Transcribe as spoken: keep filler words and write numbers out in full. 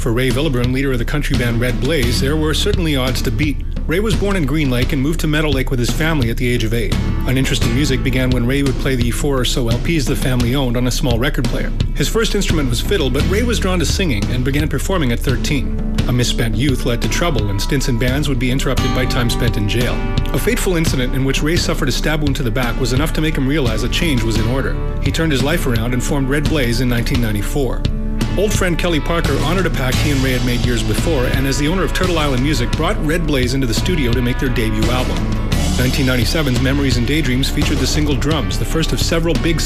For Ray Villebrun, leader of the country band Red Blaze, there were certainly odds to beat. Ray was born in Green Lake and moved to Meadow Lake with his family at the age of eight. An interest in music began when Ray would play the four or so L Ps the family owned on a small record player. His first instrument was fiddle, but Ray was drawn to singing and began performing at thirteen. A misspent youth led to trouble, and stints in bands would be interrupted by time spent in jail. A fateful incident in which Ray suffered a stab wound to the back was enough to make him realize a change was in order. He turned his life around and formed Red Blaze in nineteen ninety-four. Old friend Kelly Parker honored a pact he and Ray had made years before, and as the owner of Turtle Island Music, brought Red Blaze into the studio to make their debut album. nineteen ninety-seven's Memories and Daydreams featured the single Drums, the first of several big